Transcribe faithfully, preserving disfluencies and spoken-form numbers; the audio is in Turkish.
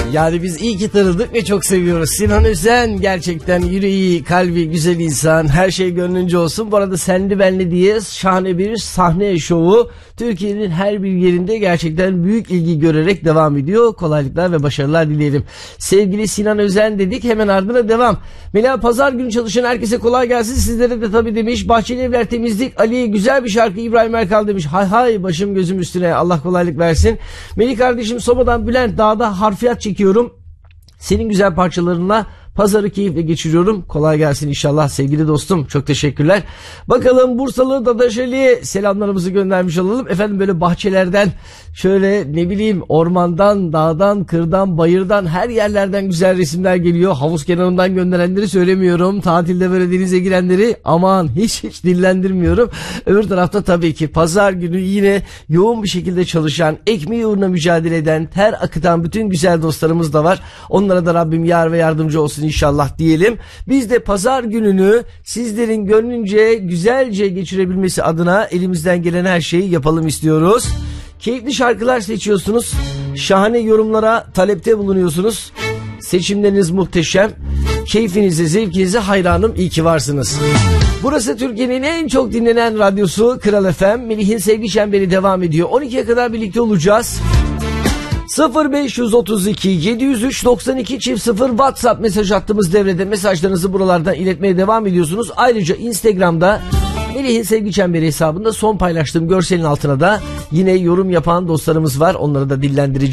Yani biz iyi ki tanıdık ve çok seviyoruz. Sinan Özen gerçekten yüreği, kalbi güzel insan. Her şey gönlünce olsun. Bu arada Senli Benli diye şahane bir sahne şovu Türkiye'nin her bir yerinde gerçekten büyük ilgi görerek devam ediyor. Kolaylıklar ve başarılar dileyelim. Sevgili Sinan Özen dedik, hemen ardına devam. Mela pazar günü çalışan herkese kolay gelsin. Sizlere de tabii demiş. Bahçeli Evler Temizlik Ali, güzel bir şarkı İbrahim Erkal demiş. Hay hay, başım gözüm üstüne, Allah kolaylık versin. Melih kardeşim Soba'dan Bülent, dağda harfiyat çekiyorum. Senin güzel parçalarınla pazarı keyifle geçiriyorum. Kolay gelsin inşallah sevgili dostum. Çok teşekkürler. Bakalım Bursalı Dadaş Ali'ye selamlarımızı göndermiş olalım. Efendim böyle bahçelerden, şöyle ne bileyim ormandan, dağdan, kırdan, bayırdan, her yerlerden güzel resimler geliyor. Havuz kenarından gönderenleri söylemiyorum. Tatilde böyle denize girenleri aman hiç hiç dillendirmiyorum. Öbür tarafta tabii ki pazar günü yine yoğun bir şekilde çalışan, ekmeği uğruna mücadele eden, ter akıtan bütün güzel dostlarımız da var. Onlara da Rabbim yar ve yardımcı olsun İnşallah diyelim. Biz de pazar gününü sizlerin gönlünce güzelce geçirebilmesi adına elimizden gelen her şeyi yapalım istiyoruz. Keyifli şarkılar seçiyorsunuz. Şahane yorumlara talepte bulunuyorsunuz. Seçimleriniz muhteşem. Keyfinize, zevkinize hayranım. İyi ki varsınız. Burası Türkiye'nin en çok dinlenen radyosu Kral F M. Melih'in Sevgi Çemberi devam ediyor. on ikiye kadar birlikte olacağız. sıfır beş otuz iki yedi yüz üç doksan iki çift sıfır WhatsApp mesaj hattımız devrede. Mesajlarınızı buralardan iletmeye devam ediyorsunuz. Ayrıca Instagram'da Melih'in Sevgi Çemberi hesabında son paylaştığım görselin altına da yine yorum yapan dostlarımız var. Onları da dillendireceğim.